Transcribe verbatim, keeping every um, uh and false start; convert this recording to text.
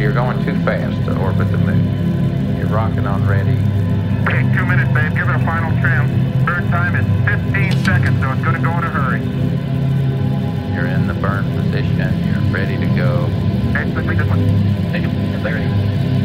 you're going too fast to orbit the moon. You're rocking on ready. Okay, two minutes, babe. Give it a final trim. Burn time is fifteen seconds, so it's going to go in a hurry. You're in the burn position. You're ready to go. Okay, let's take this one. Take it. Clarity.